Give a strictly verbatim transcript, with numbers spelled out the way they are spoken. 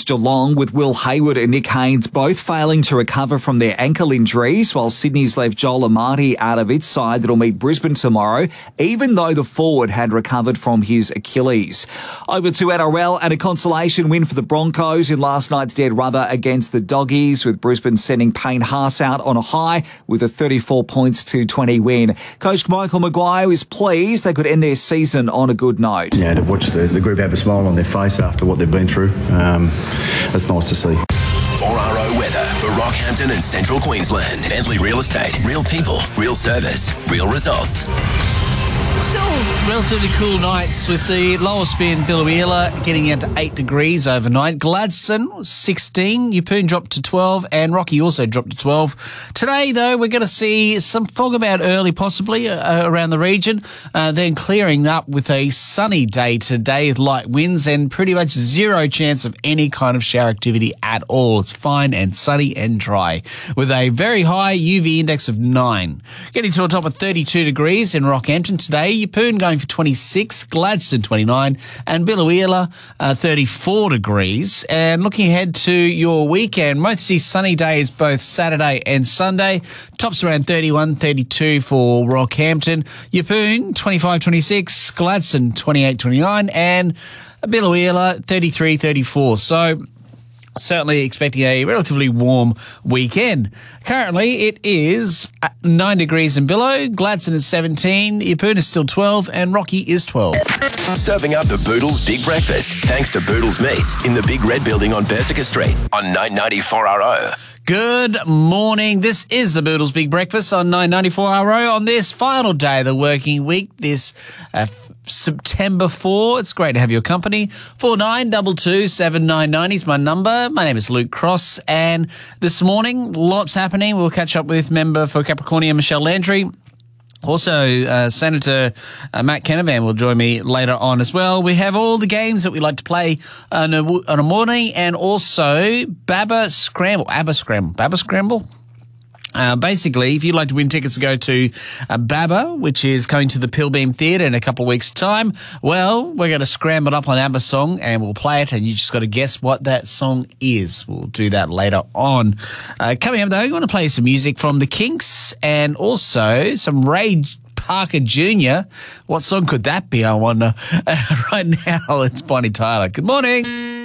Geelong, with Will Hayward and Nick Haynes both failing to recover from their ankle injuries, while Sydney's left Joel Amati out of its side that'll meet Brisbane tomorrow, even though the forward had recovered from his Achilles. Over to N R L and a consolation win for the Broncos in last night's dead rubber against the Doggies, with Brisbane sending Payne Haas out on a high with a thirty-four points to twenty win. Coach Michael Maguire is pleased they could end their season on a good note. Yeah, to watch the, the group have a smile on their face after what they've been through, um, that's nice to see. four R O weather for Rockhampton and Central Queensland. Bentley Real Estate. Real people, real service, real results. Still relatively cool nights with the lowest being Biloela getting out to eight degrees overnight. Gladstone was sixteen. Yeppoon dropped to twelve, and Rocky also dropped to twelve. Today, though, we're going to see some fog about early, possibly uh, around the region, uh, then clearing up with a sunny day today with light winds and pretty much zero chance of any kind of shower activity at all. It's fine and sunny and dry with a very high U V index of nine. Getting to a top of thirty-two degrees in Rockhampton today. Yeppoon going for twenty-six, Gladstone twenty-nine, and Biloela uh, thirty-four degrees. And looking ahead to your weekend, mostly sunny days both Saturday and Sunday. Tops around thirty-one, thirty-two for Rockhampton. Yeppoon twenty-five, twenty-six, Gladstone twenty-eight, twenty-nine, and Biloela thirty-three, thirty-four. So certainly expecting a relatively warm weekend. Currently, it is nine degrees in Billow, Gladstone is seventeen, Yeppoon is still twelve, and Rocky is twelve. Serving up the Boodles Big Breakfast, thanks to Boodles Meats in the Big Red Building on Berserker Street on nine ninety-four R O. Good morning. This is the Boodles Big Breakfast on nine ninety-four R O on this final day of the working week, this uh, September fourth. It's great to have your company. four nine two two, seven nine nine is my number. My name is Luke Cross, and this morning, lots happening. We'll catch up with member for Capricornia, Michelle Landry. Also, uh, Senator uh, Matt Canavan will join me later on as well. We have all the games that we like to play on a, on a morning, and also Baba Scramble. Abba Scramble. Baba Scramble? Uh, basically, if you'd like to win tickets to go to uh, Baba, which is coming to the Pilbeam Theatre in a couple of weeks' time, well, we're going to scramble it up on Abba song and we'll play it, and you just got to guess what that song is. We'll do that later on. Uh, coming up, though, we want to play some music from the Kinks and also some Ray Parker Junior What song could that be, I wonder? Uh, right now, it's Bonnie Tyler. Good morning.